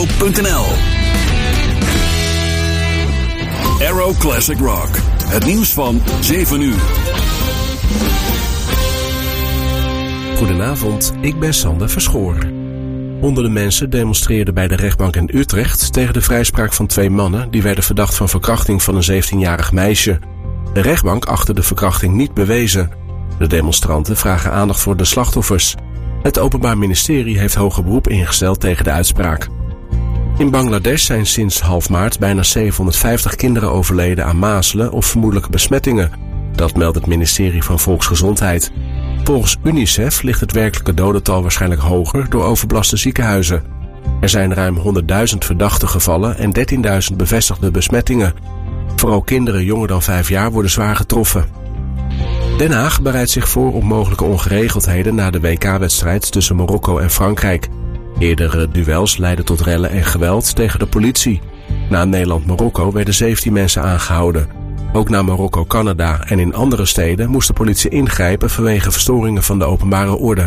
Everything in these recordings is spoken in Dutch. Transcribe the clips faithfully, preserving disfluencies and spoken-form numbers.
arrow punt n l. Arrow Classic Rock. Het nieuws van zeven uur. Goedenavond, ik ben Sander Verschoor. Honderden mensen demonstreerden bij de rechtbank in Utrecht tegen de vrijspraak van twee mannen die werden verdacht van verkrachting van een zeventienjarig meisje. De rechtbank achtte de verkrachting niet bewezen. De demonstranten vragen aandacht voor de slachtoffers. Het Openbaar Ministerie heeft hoger beroep ingesteld tegen de uitspraak. In Bangladesh zijn sinds half maart bijna zevenhonderdvijftig kinderen overleden aan mazelen of vermoedelijke besmettingen. Dat meldt het ministerie van Volksgezondheid. Volgens UNICEF ligt het werkelijke dodental waarschijnlijk hoger door overbelaste ziekenhuizen. Er zijn ruim honderdduizend verdachte gevallen en dertienduizend bevestigde besmettingen. Vooral kinderen jonger dan vijf jaar worden zwaar getroffen. Den Haag bereidt zich voor op mogelijke ongeregeldheden na de W K-wedstrijd tussen Marokko en Frankrijk. Eerdere duels leidden tot rellen en geweld tegen de politie. Na Nederland-Marokko werden zeventien mensen aangehouden. Ook na Marokko-Canada en in andere steden moest de politie ingrijpen vanwege verstoringen van de openbare orde.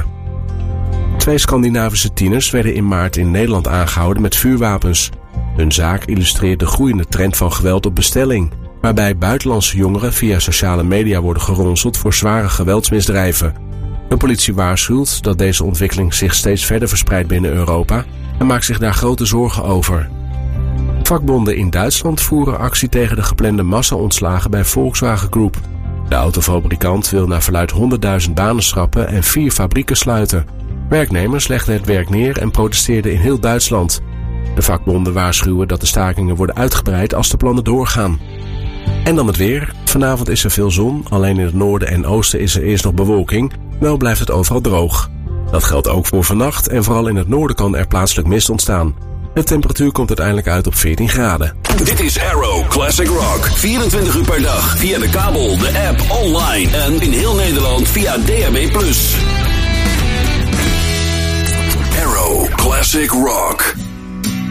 Twee Scandinavische tieners werden in maart in Nederland aangehouden met vuurwapens. Hun zaak illustreert de groeiende trend van geweld op bestelling, waarbij buitenlandse jongeren via sociale media worden geronseld voor zware geweldsmisdrijven. De politie waarschuwt dat deze ontwikkeling zich steeds verder verspreidt binnen Europa en maakt zich daar grote zorgen over. Vakbonden in Duitsland voeren actie tegen de geplande massa-ontslagen bij Volkswagen Group. De autofabrikant wil naar verluidt honderdduizend banen schrappen en vier fabrieken sluiten. Werknemers legden het werk neer en protesteerden in heel Duitsland. De vakbonden waarschuwen dat de stakingen worden uitgebreid als de plannen doorgaan. En dan het weer. Vanavond is er veel zon, alleen in het noorden en oosten is er eerst nog bewolking. Wel blijft het overal droog. Dat geldt ook voor vannacht en vooral in het noorden kan er plaatselijk mist ontstaan. De temperatuur komt uiteindelijk uit op veertien graden. Dit is Arrow Classic Rock. vierentwintig uur per dag via de kabel, de app, online en in heel Nederland via D A B plus. Arrow Classic Rock.